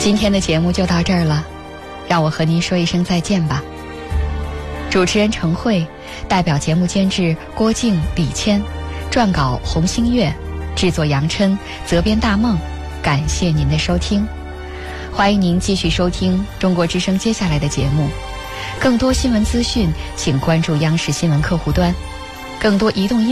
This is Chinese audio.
今天的节目就到这儿了，让我和您说一声再见吧。主持人程慧，代表节目监制郭静、李谦，撰稿洪星月，制作杨琛，责编大梦。感谢您的收听，欢迎您继续收听中国之声接下来的节目。更多新闻资讯，请关注央视新闻客户端。更多移动